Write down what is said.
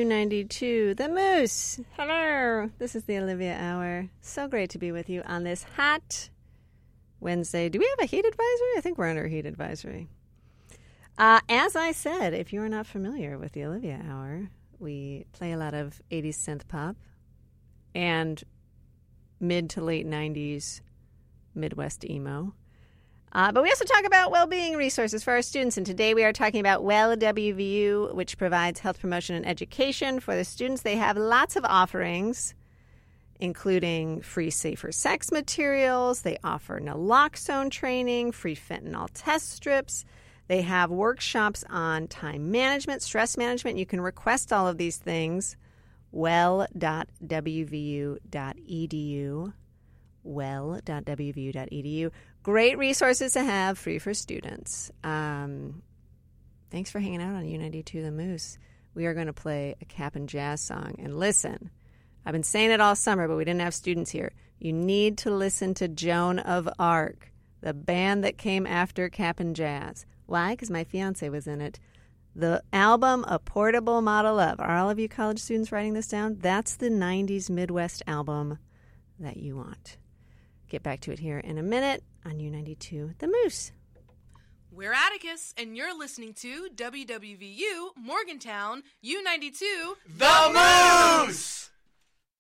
U92, The Moose. Hello. This is the Olivia Hour. So great to be with you on this hot Wednesday. Do we have a heat advisory? I think we're under a heat advisory. As I said, if you are not familiar with the Olivia Hour, we play a lot of 80s synth pop and mid to late 90s Midwest emo. But we also talk about well-being resources for our students, and today we are talking about Well WVU, which provides health promotion and education for the students. They have lots of offerings, including free safer sex materials. They offer naloxone training, free fentanyl test strips. They have workshops on time management, stress management. You can request all of these things. well.wvu.edu. well.wvu.edu. Great resources to have, free for students. Thanks for hanging out on U92 The Moose. We are going to play a Cap'n Jazz song. And listen, I've been saying it all summer, but we didn't have students here. You need to listen to Joan of Arc, the band that came after Cap'n Jazz. Why? Because my fiance was in it. The album, A Portable Model of. Are all of you college students writing this down? That's the 90s Midwest album that you want. Get back to it here in a minute on U92 The Moose. We're Atticus, and you're listening to WWVU Morgantown U92 The Moose!